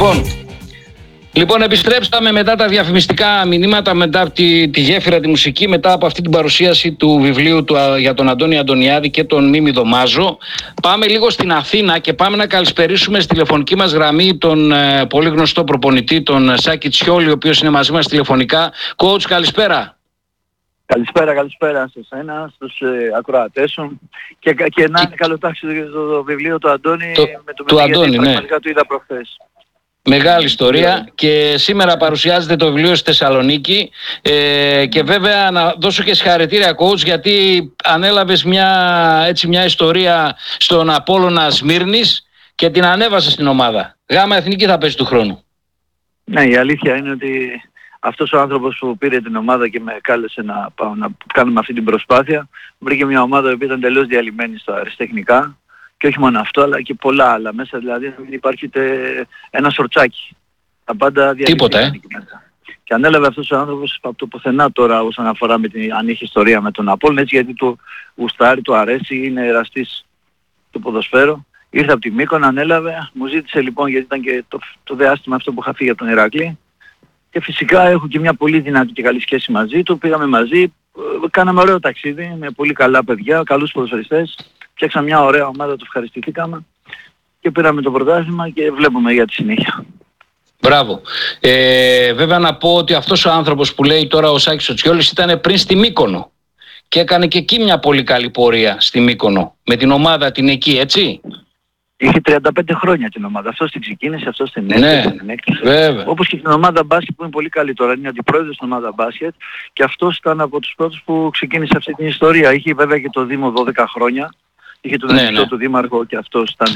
Λοιπόν, επιστρέψαμε μετά τα διαφημιστικά μηνύματα, μετά τη γέφυρα, τη μουσική, μετά από αυτή την παρουσίαση του βιβλίου για τον Αντώνη Αντωνιάδη και τον Μίμη Δωμάζο. Πάμε λίγο στην Αθήνα και πάμε να καλησπερίσουμε στη τηλεφωνική μας γραμμή τον πολύ γνωστό προπονητή, τον Σάκη Τσιόλη, ο οποίος είναι μαζί μας τηλεφωνικά. Coach, καλησπέρα. Καλησπέρα σε εσένα, στους ακροατές σου και να είναι καλοτάξει το βιβλίο του Αντώνη με το Αντώνη, πραγματικά του είδα προχθές. Μεγάλη ιστορία και σήμερα παρουσιάζεται το βιβλίο στη Θεσσαλονίκη και βέβαια να δώσω και συγχαρητήρια coach γιατί ανέλαβες μια ιστορία στον Απόλλωνα Σμύρνης και την ανέβασες στην ομάδα. Γάμα Εθνική θα παίζει του χρόνου. Ναι, η αλήθεια είναι ότι αυτός ο άνθρωπος που πήρε την ομάδα και με κάλεσε να πάω να κάνουμε αυτή την προσπάθεια βρήκε μια ομάδα που ήταν τελείως διαλυμένη στα αριστεχνικά. Και όχι μόνο αυτό, αλλά και πολλά άλλα μέσα, δηλαδή να μην υπάρχει ένα σορτσάκι. Τα πάντα διαλύθηκαν. Και ανέλαβε αυτός ο άνθρωπος από το πουθενά τώρα όσον αφορά με την ανήχη ιστορία με τον Απόλλωνα, έτσι γιατί του γουστάρει, του αρέσει, είναι εραστής του ποδοσφαίρου. Ήρθε από τη Μύκονο, ανέλαβε, μου ζήτησε λοιπόν γιατί ήταν και το διάστημα αυτό που είχα φύγει από τον Ηράκλη. Και φυσικά έχω και μια πολύ δυνατή και καλή σχέση μαζί του, πήγαμε μαζί, κάναμε ωραίο ταξίδι με πολύ καλά παιδιά, καλούς ποδοσφαιριστές. Φτιάξαμε μια ωραία ομάδα, του ευχαριστηθήκαμε και πήραμε το πρωτάθλημα και βλέπουμε για τη συνέχεια. Μπράβο. Βέβαια να πω ότι αυτός ο άνθρωπος που λέει τώρα ο Σάκης ο Τσιόλης ήταν πριν στη Μύκονο και έκανε και εκεί μια πολύ καλή πορεία στη Μύκονο με την ομάδα την εκεί, έτσι. Είχε 35 χρόνια την ομάδα. Αυτός την ξεκίνησε, αυτός την έκτισε. Βέβαια. Όπως και την ομάδα μπάσκετ που είναι πολύ καλή τώρα. Είναι αντιπρόεδρος στην ομάδα μπάσκετ και αυτός ήταν από τους πρώτους που ξεκίνησε αυτή την ιστορία. Είχε βέβαια και το Δήμο 12 χρόνια. Είχε τον ανοιχτό του δήμαρχο και αυτός ήταν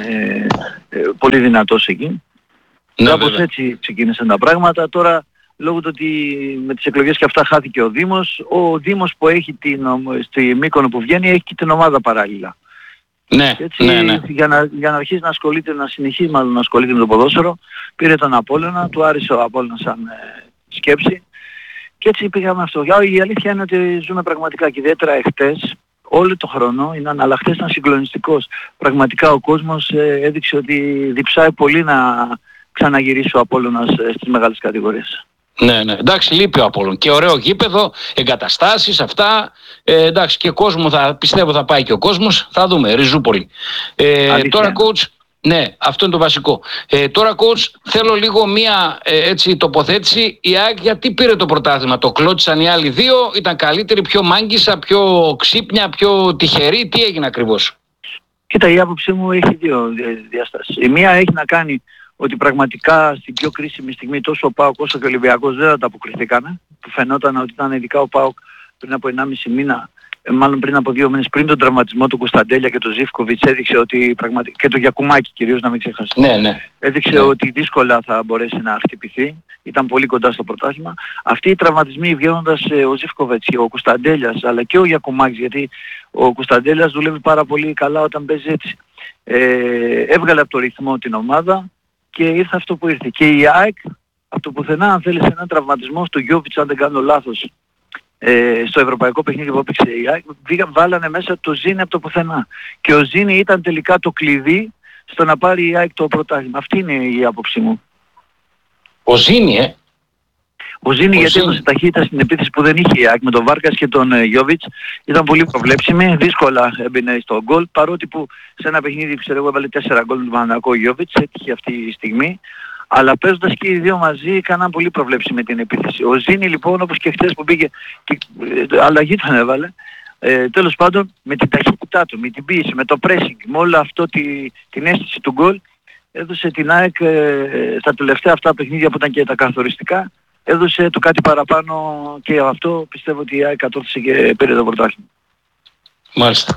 πολύ δυνατός εκεί. Κάπως έτσι ξεκίνησαν τα πράγματα. Τώρα λόγω του ότι με τις εκλογές και αυτά χάθηκε ο Δήμος που έχει στη Μύκονο που βγαίνει έχει και την ομάδα παράλληλα. Ναι, έτσι, για να αρχίσει να ασχολείται, να συνεχίσει μάλλον να ασχολείται με το ποδόσφαιρο, πήρε τον Απόλλωνα, του άρεσε ο Απόλλωνα σαν σκέψη και έτσι πήγαμε αυτό. Η αλήθεια είναι ότι ζούμε πραγματικά και ιδιαίτερα εχθές. Όλο το χρόνο είναι, αλλά χθες ήταν συγκλονιστικός. Πραγματικά ο κόσμος έδειξε ότι διψάει πολύ να ξαναγυρίσει ο Απόλλωνας στις μεγάλες κατηγορίες. Ναι. Εντάξει, λείπει ο Απόλλων. Και ωραίο γήπεδο, εγκαταστάσεις, αυτά. Εντάξει, και κόσμο πιστεύω θα πάει και ο κόσμος. Θα δούμε, Ριζούπολη. Τώρα, coach, ναι, αυτό είναι το βασικό. Τώρα, coach, θέλω λίγο μία έτσι τοποθέτηση. Η ΑΕΚ γιατί πήρε το πρωτάθλημα? Το κλώτσαν οι άλλοι δύο, ήταν καλύτεροι, πιο μάγκισα, πιο ξύπνια, πιο τυχεροί? Τι έγινε ακριβώς? Κοίτα, η άποψή μου έχει δύο διαστάσεις. Η μία έχει να κάνει ότι πραγματικά στην πιο κρίσιμη στιγμή τόσο ο ΠΑΟΚ όσο και ο Ολυμπιακός δεν ανταποκριθήκανε. Που φαινόταν ότι ήταν ειδικά ο ΠΑΟΚ πριν από 1,5 μήνα, μάλλον πριν από 2 μήνες πριν τον τραυματισμό του Κωνσταντέλια και του Ζίβκοβιτς, έδειξε ότι πραγματικά, και το Γιακουμάκη κυρίως, να μην ξεχάσουμε. Έδειξε ότι δύσκολα θα μπορέσει να χτυπηθεί. Ήταν πολύ κοντά στο πρωτάθλημα. Αυτοί οι τραυματισμοί βγαίνοντας ο Ζίβκοβιτς και ο Κωνσταντέλιας αλλά και ο Γιακουμάκης, γιατί ο Κωνσταντέλιας δουλεύει πάρα πολύ καλά όταν παίζει έτσι. Έβγαλε από το ρυθμό την ομάδα και ήρθε αυτό που ήρθε. Και η ΑΕΚ από το πουθενά, αν θέλεις, έναν τραυματισμό στο Γιόβιτς, αν δεν κάνω λάθος, στο ευρωπαϊκό παιχνίδι που έπαιξε η ΑΕΚ, βάλανε μέσα το Ζήνη από το πουθενά. Και ο Ζήνη ήταν τελικά το κλειδί στο να πάρει η ΑΕΚ το πρωτάθλημα. Αυτή είναι η άποψή μου. Ο Ζήνη, Ο Ζήνη γιατί έδωσε ταχύτητα στην επίθεση που δεν είχε η ΑΕΚ με τον Βάρκας και τον Γιόβιτς. Ήταν πολύ προβλέψιμη, δύσκολα έμπαινε στο γκολ, παρότι που σε ένα παιχνίδι έβαλε 4 γκολ με τον Παναθηναϊκό Γιόβιτς, έτυχε αυτή η στιγμή. Αλλά παίζοντας και οι δύο μαζί έκαναν πολύ προβλέψιμη την επίθεση. Ο Ζήνη λοιπόν, όπως και χθες που πήγε και αλλαγή τον έβαλε, τέλος πάντων με την ταχύτητά του, με την πίεση, με το pressing, με όλο αυτό την αίσθηση του γκολ, έδωσε την ΑΕΚ στα τελευταία αυτά παιχνίδια που ήταν και τα καθοριστικά, έδωσε το κάτι παραπάνω και αυτό πιστεύω ότι η ΑΕΚ κατόρθωσε και πήρε το πρωτάθλημα. Μάλιστα.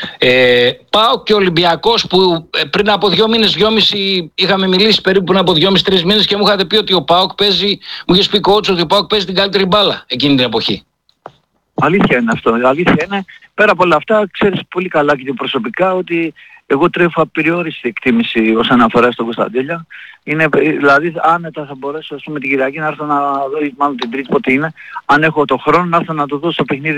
Πάω και Ολυμπιακός που πριν από 2 μήνες, 2,5 είχαμε μιλήσει περίπου πριν από 2,5-3 μήνες και μου είχατε πει ότι ο ΠΑΟΚ παίζει, μου είχες πει coach ότι ο ΠΑΟΚ παίζει την καλύτερη μπάλα εκείνη την εποχή. Αλήθεια είναι αυτό. Αλήθεια είναι. Πέρα από όλα αυτά, ξέρεις πολύ καλά και προσωπικά ότι εγώ τρέφω απεριόριστη εκτίμηση όσον αφορά στον Κωνσταντέλια. Είναι, δηλαδή άνετα θα μπορέσω την Κυριακή να έρθω να δω, μάλλον την Τρίτη πότε είναι, αν έχω το χρόνο να έρθω να το δώσω παιχνίδι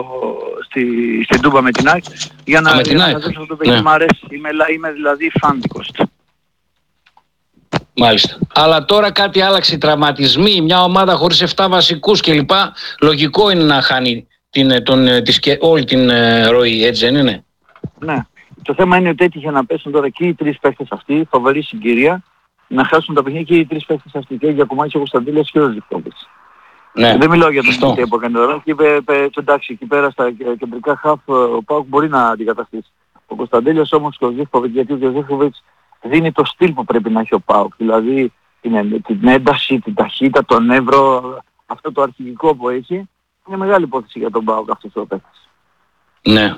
στην Τούμπα με την ΑΕΚ για να δώσω το παιχνίδι. Μ' αρέσει. Είμαι δηλαδή φάντικος. Μάλιστα. Αλλά τώρα κάτι άλλαξε, τραυματισμοί, μια ομάδα χωρίς 7 βασικούς κλπ. Λογικό είναι να χάνει όλη την ροή, έτσι δεν είναι? Ναι. Το θέμα είναι ότι έτυχε να πέσουν τώρα και οι 3 παίκτες αυτοί, φοβερή συγκυρία, να χάσουν τα παιχνίδια και οι 3 παίκτες αυτοί, και για Γιακουμάκης, ο Κωνσταντέλιας και ο Ζιφκόβιτς. Ναι. Δεν μιλάω για τον Ζιφκόβιτς που έκανε τώρα, και είπε εντάξει, εκεί πέρα στα κεντρικά χαφ ο ΠΑΟΚ μπορεί να αντικαταστήσει. Ο Κωνσταντέλιας όμως και ο Ζιφκόβιτς, γιατί ο Ζιφκόβιτς δίνει το στυλ που πρέπει να έχει ο ΠΑΟΚ. Δηλαδή την ένταση, την ταχύτητα, τον νεύρο, αυτό το αρχηγικό που έχει, είναι μεγάλη υπόθεση για τον ΠΑΟΚ αυτός ο παίκτης. Ναι.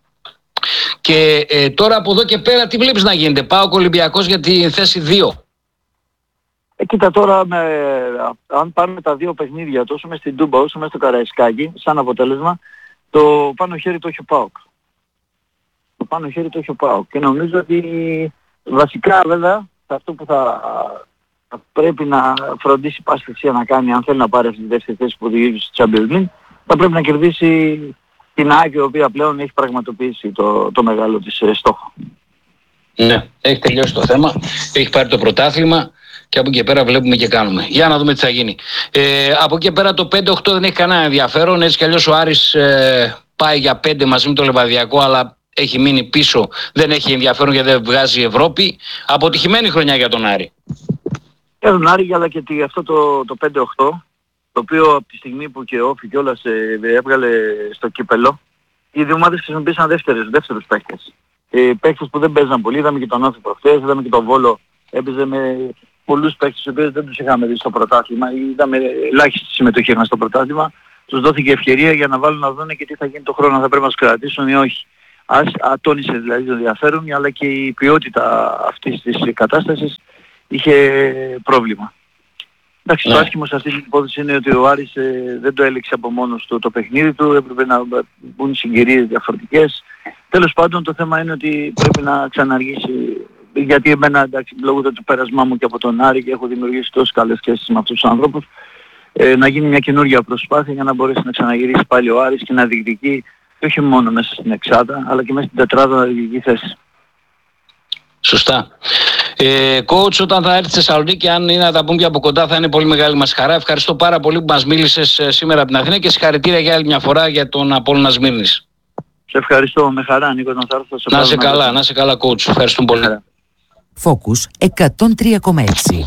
Και τώρα από εδώ και πέρα τι βλέπεις να γίνεται? ΠΑΟΚ Ολυμπιακός για τη θέση 2. Κοίτα τώρα, αν πάρουμε τα 2 παιχνίδια, τόσο μες στην Τούμπα όσο μες στο Καραϊσκάκι, σαν αποτέλεσμα, το πάνω χέρι το έχει ο ΠΑΟΚ. Το πάνω χέρι το έχει ο ΠΑΟΚ. Και νομίζω ότι βασικά βέβαια αυτό που θα πρέπει να φροντίσει πάση θυσία να κάνει, αν θέλει να πάρει αυτή τη δεύτερη θέση που οδηγεί στη Champions League, θα πρέπει να κερδίσει την ΑΕΚ, η οποία πλέον έχει πραγματοποιήσει το μεγάλο της στόχο. Ναι, έχει τελειώσει το θέμα, έχει πάρει το πρωτάθλημα και από εκεί και πέρα βλέπουμε και κάνουμε. Για να δούμε τι θα γίνει. Από εκεί και πέρα το 5-8 δεν έχει κανένα ενδιαφέρον, έτσι κι αλλιώς ο Άρης πάει για 5 μαζί με το Λεβαδιακό, αλλά έχει μείνει πίσω, δεν έχει ενδιαφέρον γιατί δεν βγάζει Ευρώπη. Αποτυχημένη χρονιά για τον Άρη. Για τον Άρη, αλλά και αυτό το 5-8, το οποίο από τη στιγμή που και Όφη κιόλας έβγαλε στο κύπελο, οι δύο ομάδες χρησιμοποίησαν δεύτερους παίκτες. Παίκτες που δεν παίζαν πολύ, είδαμε και τον Όφη προχθές, είδαμε και τον Βόλο, έπαιζε με πολλούς παίκτες τους οποίους δεν τους είχαμε δει στο πρωτάθλημα, είδαμε ελάχιστη συμμετοχή στο πρωτάθλημα, τους δόθηκε ευκαιρία για να βάλουν να δουν και τι θα γίνει το χρόνο, θα πρέπει να τους κρατήσουν ή όχι. Ατόνισε δηλαδή το ενδιαφέρον, αλλά και η ποιότητα αυτής της κατάστασης είχε πρόβλημα. Εντάξει, το άσχημο σε αυτή την υπόθεση είναι ότι ο Άρης δεν το έλεξε από μόνος του το παιχνίδι του, έπρεπε να μπουν συγκυρίες διαφορετικές. Τέλος πάντων το θέμα είναι ότι πρέπει να ξαναργήσει, γιατί εμένα εντάξει, λόγω του πέρασμά μου και από τον Άρη και έχω δημιουργήσει τόσες καλές σχέσεις με αυτούς τους ανθρώπους, να γίνει μια καινούργια προσπάθεια για να μπορέσει να ξαναγυρίσει πάλι ο Άρης και να διεκδικεί, και όχι μόνο μέσα στην εξάδα, αλλά και μέσα στην τετράδα να διεκδικεί θέση. Σωστά. Coach, όταν θα έρθει στη Θεσσαλονίκη, αν είναι να τα πούμε και από κοντά, θα είναι πολύ μεγάλη μας χαρά. Ευχαριστώ πάρα πολύ που μας μίλησες σήμερα από την Αθήνα και συγχαρητήρια για άλλη μια φορά για τον Απόλλωνα Σμύρνης. Σε ευχαριστώ, με χαρά Νίκο, να θα έρθω. Να είσαι καλά, να είσαι καλά coach. Ευχαριστούμε πολύ. Focus 103,6.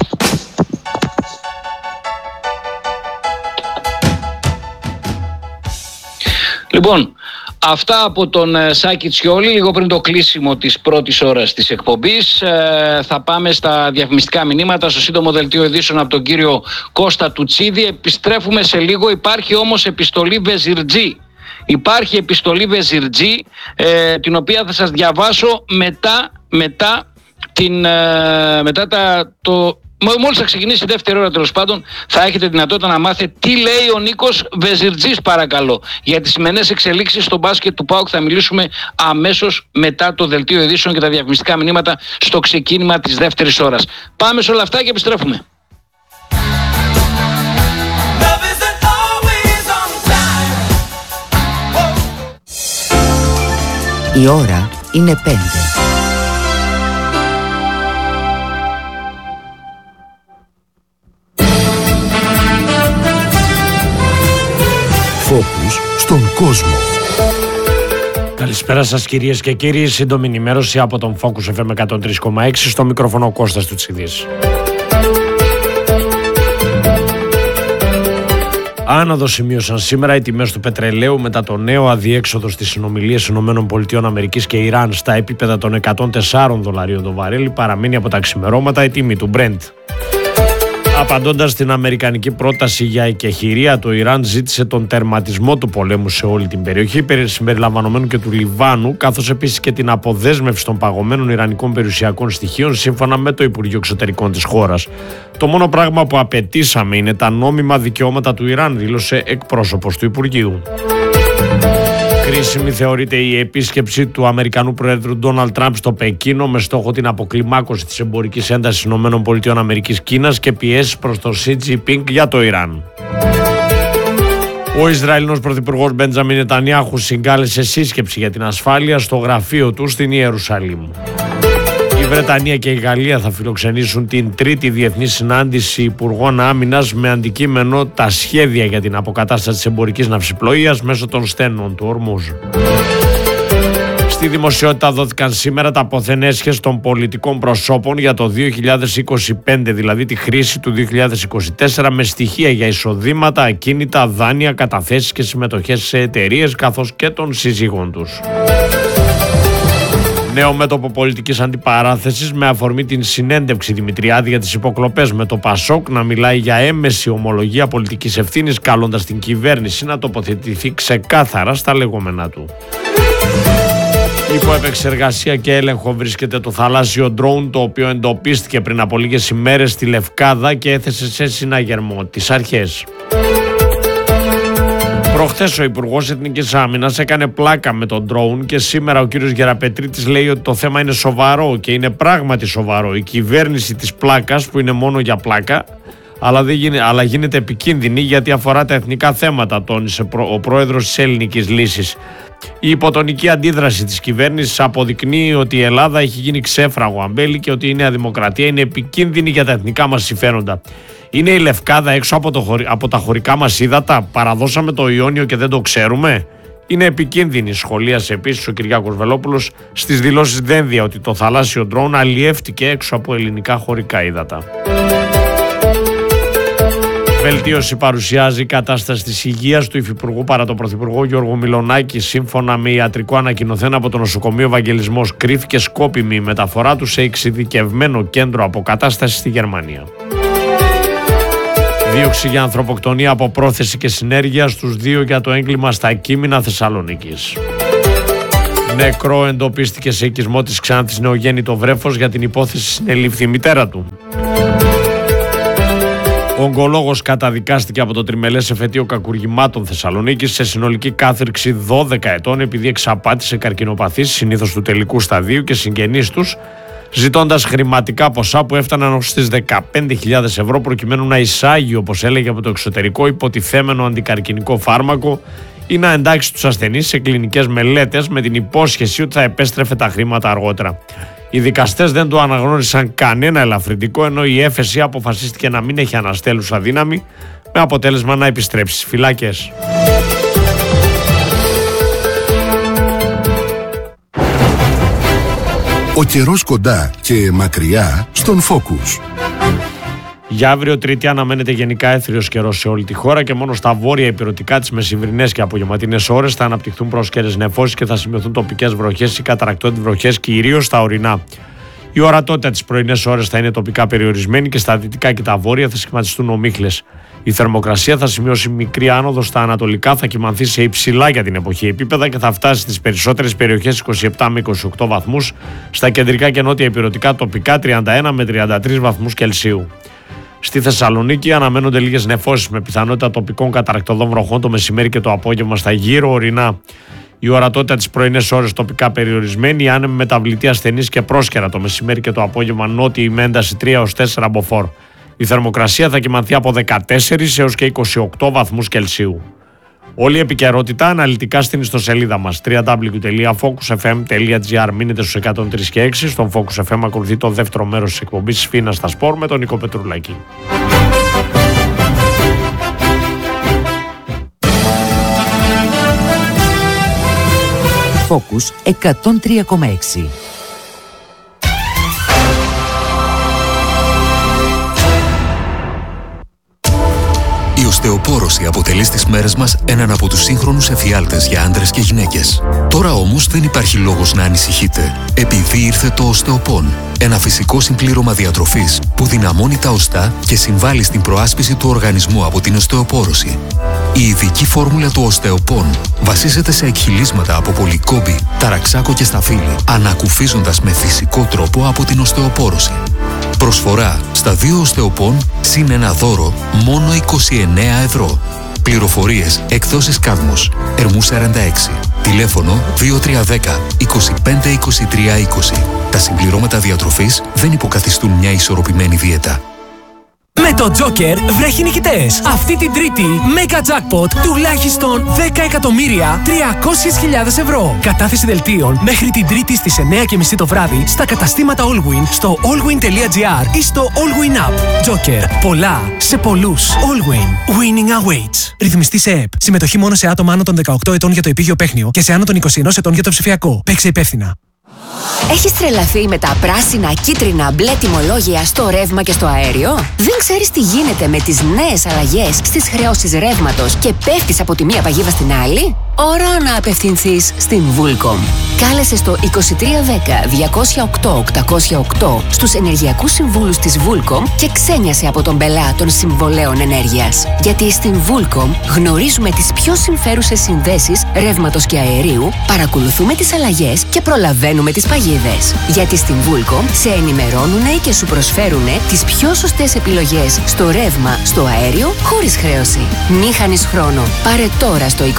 Λοιπόν, αυτά από τον Σάκη Τσιόλη, λίγο πριν το κλείσιμο της πρώτης ώρας της εκπομπής. Θα πάμε στα διαφημιστικά μηνύματα, στο σύντομο δελτίο ειδήσεων από τον κύριο Κώστα Τουτσίδη. Επιστρέφουμε σε λίγο, υπάρχει όμως επιστολή Βεζιρτζή. Υπάρχει επιστολή Βεζιρτζή, την οποία θα σας διαβάσω μόλις θα ξεκινήσει η δεύτερη ώρα, τέλος πάντων, θα έχετε δυνατότητα να μάθετε τι λέει ο Νίκος Βεζιρτζής, παρακαλώ. Για τις σημερινές εξελίξεις στο μπάσκετ του ΠΑΟΚ θα μιλήσουμε αμέσως μετά το δελτίο ειδήσεων και τα διαφημιστικά μηνύματα στο ξεκίνημα της δεύτερης ώρας. Πάμε σε όλα αυτά και επιστρέφουμε. Η ώρα είναι 5. Focus στον κόσμο. Καλησπέρα σας κυρίες και κύριοι. Σύντομη ενημέρωση από τον Focus FM 103,6. Στο μικρόφωνο ο Κώστας Τουτσίδης. Άνοδο σημείωσαν σήμερα οι τιμές του πετρελαίου μετά το νέο αδιέξοδο στις συνομιλίες ΗΠΑ και Ιράν στα επίπεδα των $104 το βαρέλι. Παραμένει από τα ξημερώματα η τιμή του Brent. Απαντώντας στην αμερικανική πρόταση για εκεχηρία, το Ιράν ζήτησε τον τερματισμό του πολέμου σε όλη την περιοχή, συμπεριλαμβανομένου και του Λιβάνου, καθώς επίσης και την αποδέσμευση των παγωμένων ιρανικών περιουσιακών στοιχείων, σύμφωνα με το Υπουργείο Εξωτερικών της χώρας. Το μόνο πράγμα που απαιτήσαμε είναι τα νόμιμα δικαιώματα του Ιράν, δήλωσε εκπρόσωπος του Υπουργείου. Κρίσιμη θεωρείται η επίσκεψη του Αμερικανού Προέδρου Ντόναλντ Τραμπ στο Πεκίνο με στόχο την αποκλιμάκωση της εμπορικής έντασης ΗΠΑ-Κίνας και πιέσεις προς τον Σι Τζινπίνγκ για το Ιράν. Ο Ισραηλινός Πρωθυπουργός Μπέντζαμιν Νετανιάχου συγκάλεσε σύσκεψη για την ασφάλεια στο γραφείο του στην Ιερουσαλήμ. Η Βρετανία και η Γαλλία θα φιλοξενήσουν την τρίτη διεθνή συνάντηση Υπουργών Άμυνας με αντικείμενο τα σχέδια για την αποκατάσταση της εμπορικής ναυσιπλοείας μέσω των στένων του Ορμούζ. Στη δημοσιότητα δόθηκαν σήμερα τα ποθενέσχες των πολιτικών προσώπων για το 2025, δηλαδή τη χρήση του 2024, με στοιχεία για εισοδήματα, ακίνητα, δάνεια, καταθέσεις και συμμετοχές σε εταιρείες καθώς και των σύζυγων τους. Νέο μέτωπο πολιτικής αντιπαράθεσης με αφορμή την συνέντευξη Δημητριάδη για τις υποκλοπές, με το ΠΑΣΟΚ να μιλάει για έμμεση ομολογία πολιτικής ευθύνης, καλώντας την κυβέρνηση να τοποθετηθεί ξεκάθαρα στα λεγόμενά του. Υπό επεξεργασία και έλεγχο βρίσκεται το θαλάσσιο ντρόουν, το οποίο εντοπίστηκε πριν από λίγες ημέρες στη Λευκάδα και έθεσε σε συναγερμό τις αρχές. Προχθές ο Υπουργός Εθνικής Άμυνας έκανε πλάκα με τον ντρόουν και σήμερα ο κύριος Γεραπετρίτης λέει ότι το θέμα είναι σοβαρό και είναι πράγματι σοβαρό. Η κυβέρνηση της πλάκας, που είναι μόνο για πλάκα, αλλά γίνεται επικίνδυνη γιατί αφορά τα εθνικά θέματα, τόνισε ο πρόεδρος της Ελληνικής Λύσης. Η υποτονική αντίδραση της κυβέρνησης αποδεικνύει ότι η Ελλάδα έχει γίνει ξέφραγο αμπέλι και ότι η Νέα Δημοκρατία είναι επικίνδυνη για τα εθνικά μας συμφέροντα. Είναι η Λευκάδα έξω από τα χωρικά μας ύδατα? Παραδώσαμε το Ιόνιο και δεν το ξέρουμε? Είναι επικίνδυνη, σχολίασε επίσης ο Κυριάκος Βελόπουλος στις δηλώσεις Δένδια ότι το θαλάσσιο ντρόουν αλλιεύτηκε έξω από ελληνικά χωρικά ύδατα. Βελτίωση παρουσιάζει η κατάσταση της υγείας του Υφυπουργού παρά τον Πρωθυπουργό Γιώργο Μιλονάκη. Σύμφωνα με ιατρικό ανακοινωθέν από το νοσοκομείο Ευαγγελισμός, κρίθηκε σκόπιμη η μεταφορά του σε εξειδικευμένο κέντρο αποκατάστασης στη Γερμανία. Δίωξη για ανθρωποκτονία από πρόθεση και συνέργεια στους 2 για το έγκλημα στα Κείμηνα Θεσσαλονίκης. Νεκρό εντοπίστηκε σε οικισμό της Ξάνθης νεογέννητο βρέφος, για την υπόθεση συνελήφθη η μητέρα του. Ο ογκολόγος καταδικάστηκε από το τριμελές εφετείο κακουργημάτων Θεσσαλονίκης σε συνολική κάθριξη 12 ετών επειδή εξαπάτησε καρκινοπαθείς, συνήθως του τελικού σταδίου, και συγγενείς τους, ζητώντας χρηματικά ποσά που έφταναν ως τις 15.000 ευρώ προκειμένου να εισάγει, όπως έλεγε, από το εξωτερικό υποτιθέμενο αντικαρκινικό φάρμακο ή να εντάξει τους ασθενείς σε κλινικές μελέτες με την υπόσχεση ότι θα επέστρεφε τα χρήματα αργότερα. Οι δικαστές δεν του αναγνώρισαν κανένα ελαφρυντικό, ενώ η έφεση αποφασίστηκε να μην έχει αναστέλουσα δύναμη, με αποτέλεσμα να επιστρέψει στις φυλάκες. Ο καιρός κοντά και μακριά στον Focus. Για αύριο Τρίτη αναμένεται γενικά έθριος καιρός σε όλη τη χώρα και μόνο στα βόρεια ηπειρωτικά τις μεσημβρινές και απογευματινές ώρες θα αναπτυχθούν πρόσκαιρες νεφώσεις και θα σημειωθούν τοπικές βροχές ή καταρρακτώδεις βροχές, κυρίως στα ορεινά. Η ορατότητα τις πρωινές ώρες θα είναι τοπικά περιορισμένη και στα δυτικά και τα βόρεια θα σχηματιστούν ομίχλες. Η θερμοκρασία θα σημειώσει μικρή άνοδο στα ανατολικά, θα κυμανθεί σε υψηλά για την εποχή επίπεδα και θα φτάσει στις περισσότερες περιοχές 27 με 28 βαθμούς, στα κεντρικά και νότια ηπειρωτικά τοπικά 31 με 33 βαθμούς Κελσίου. Στη Θεσσαλονίκη αναμένονται λίγες νεφώσεις με πιθανότητα τοπικών καταρρακτωδών βροχών το μεσημέρι και το απόγευμα στα γύρω ορεινά. Η ορατότητα τις πρωινές ώρες τοπικά περιορισμένη, άνεμη μεταβλητή ασθενής και πρόσκαιρα το μεσημέρι και το απόγευμα νότιη με ένταση 3 έως 4 μποφόρ. Η θερμοκρασία θα κυμανθεί από 14 έως και 28 βαθμούς Κελσίου. Όλη η επικαιρότητα αναλυτικά στην ιστοσελίδα μας www.focusfm.gr. Μείνετε στους 103 και 6. Στον Focus FM ακολουθεί το δεύτερο μέρος της εκπομπής Σφίνα στα Σπορ με τον Νίκο Πετρουλάκη. Focus 103,6. Η οστεοπόρωση αποτελεί στις μέρες μας έναν από τους σύγχρονους εφιάλτες για άντρες και γυναίκες. Τώρα όμως δεν υπάρχει λόγος να ανησυχείτε, επειδή ήρθε το οστεοπόν. Ένα φυσικό συμπλήρωμα διατροφής που δυναμώνει τα οστά και συμβάλλει στην προάσπιση του οργανισμού από την οστεοπόρωση. Η ειδική φόρμουλα του οστεοπόν βασίζεται σε εκχυλίσματα από πολυκόμπη, ταραξάκο και σταφύλι, ανακουφίζοντας με φυσικό τρόπο από την οστεοπόρωση. Προσφορά στα 2 οστεοπόν συν ένα δώρο μόνο 29 ευρώ. Πληροφορίες εκδόσεις Κάδμος, Ερμού 46. Τηλέφωνο 2310 25 23 20. Τα συμπληρώματα διατροφής δεν υποκαθιστούν μια ισορροπημένη δίαιτα. Με το Joker βρέχει νικητές. Αυτή την Τρίτη, Mega Jackpot τουλάχιστον 10.300.000 ευρώ. Κατάθεση δελτίων μέχρι την Τρίτη στις 9:30 το βράδυ στα καταστήματα Allwyn, στο allwyn.gr ή στο Allwyn App. Joker. Πολλά σε πολλούς. Allwyn. Winning awaits. Ρυθμιστή σε ΕΠ. Συμμετοχή μόνο σε άτομα άνω των 18 ετών για το επίγειο παίχνιο και σε άνω των 21 ετών για το ψηφιακό. Παίξε υπεύθυνα. Έχεις τρελαθεί με τα πράσινα, κίτρινα, μπλε τιμολόγια στο ρεύμα και στο αέριο? Δεν ξέρεις τι γίνεται με τις νέες αλλαγές στις χρεώσεις ρεύματος και πέφτεις από τη μία παγίδα στην άλλη? Ώρα να απευθυνθείς στην Vulcom. Κάλεσε στο 2310-208-808 στους ενεργειακούς συμβούλους της Vulcom και ξένιασε από τον πελά των συμβολέων ενέργειας. Γιατί στην Vulcom γνωρίζουμε τις πιο συμφέρουσες συνδέσεις ρεύματος και αερίου, παρακολουθούμε τις αλλαγές και προλαβαίνουμε τις παγίδες. Γιατί στην Vulcom σε ενημερώνουνε και σου προσφέρουνε τις πιο σωστές επιλογές στο ρεύμα, στο αέριο, χωρίς χρέωση. Μη χάνεις χρόνο. Πάρε τώρα στο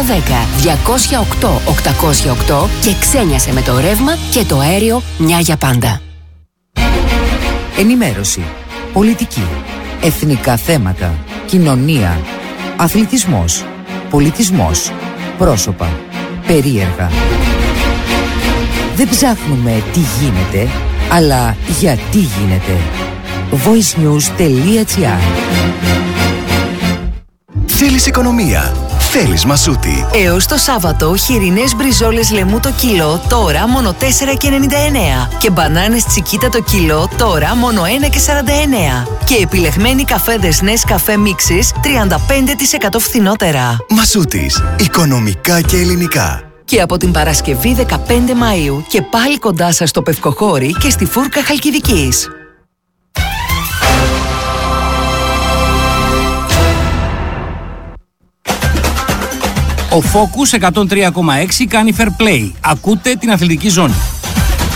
2310-208-808 και ξένιασε με το ρεύμα και το αέριο μια για πάντα. Ενημέρωση, πολιτική, εθνικά θέματα, κοινωνία, αθλητισμός, πολιτισμός, πρόσωπα, περίεργα. Δεν ψάχνουμε τι γίνεται, αλλά γιατί γίνεται. voicenews.gr. Θέλεις οικονομία? Θέλεις Μασούτη. Έως το Σάββατο, χοιρινές μπριζόλες λεμού το κιλό, τώρα μόνο 4,99. Και μπανάνες τσικίτα το κιλό, τώρα μόνο 1,49. Και επιλεγμένοι καφέδες Nescafé Mixes, 35% φθηνότερα. Μασούτης. Οικονομικά και ελληνικά. Και από την Παρασκευή 15 Μαΐου και πάλι κοντά σας στο Πευκοχώρι και στη Φούρκα Χαλκιδικής. Ο Focus 103,6 κάνει fair play. Ακούτε την αθλητική ζώνη.